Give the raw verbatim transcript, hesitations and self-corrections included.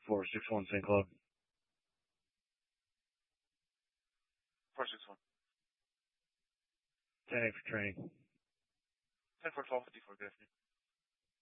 four six one Saint Claude. four six one. ten eight for training. ten four twelve fifty-four, good afternoon.